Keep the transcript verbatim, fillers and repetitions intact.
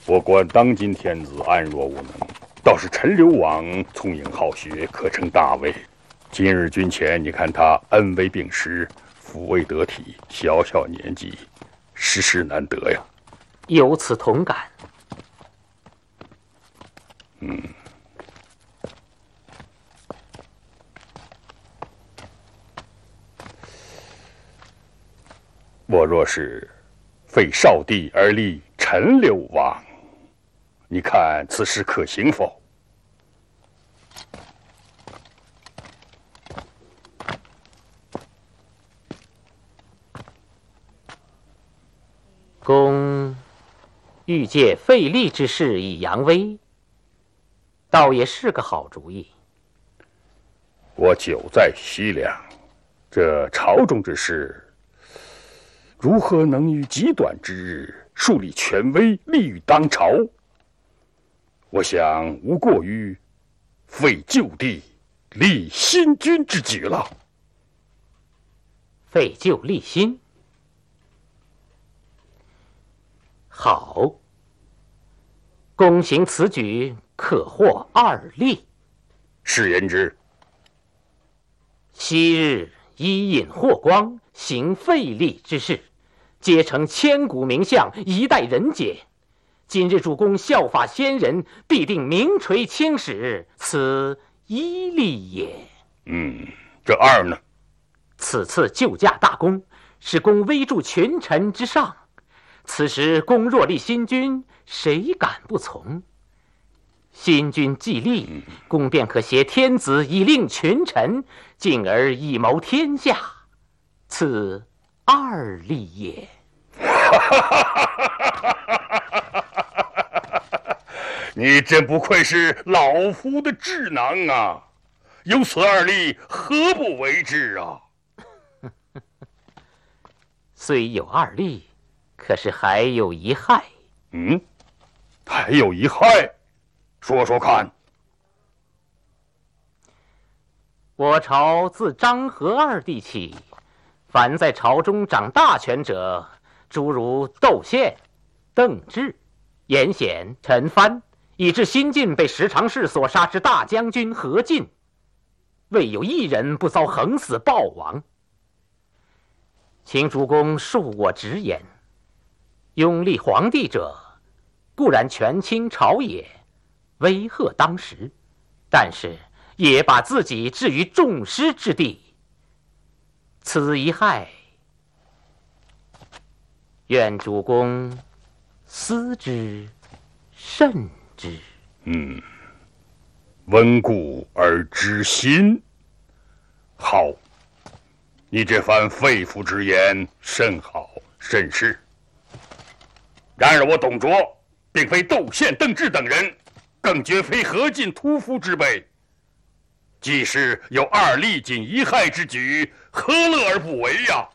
我观当今天子安若无能，倒是陈留王聪颖好学，可称大魏。今日军前，你看他恩威并施，抚慰得体，小小年纪，实实难得呀。 有此同感。 嗯。我若是废少帝而立陈留王，你看此事可行否？ 公欲借废立之事以扬威，倒也是个好主意。 我久在西凉，这朝中之事，如何能于极短之日树立权威，立于当朝？我想无过于废旧帝，立新君之举了。 废旧立新，好。公行此举，可获二利。 是言之。 昔日伊尹、霍光行废立之事，皆成千古名相，一代人杰。今日主公效法先人，必定名垂青史，此一利也。 嗯，这二呢？ 此次救驾大功，使公威助群臣之上。此时公若立新君，谁敢不从？新君既立，公便可挟天子以令群臣，进而以谋天下，此二利也。 你真不愧是老夫的智囊啊！有此二利，何不为之啊？ 虽有二利，可是还有一害。 嗯，还有一害，说说看。 我朝自张和二帝起，凡在朝中掌大权者，诸如窦宪、邓志、严显、陈蕃，以致新晋被十常侍所杀之大将军何进，未有一人不遭横死暴亡。请主公恕我直言，拥立皇帝者，固然权倾朝野，威吓当时，但是也把自己置于众矢之的。此一害，愿主公思之慎之。 嗯，温故而知新。好，你这番肺腑之言甚好甚是。然而我董卓并非窦宪、邓志等人，更绝非何进、屠夫之辈。即使有二利尽一害之举，何乐而不为呀？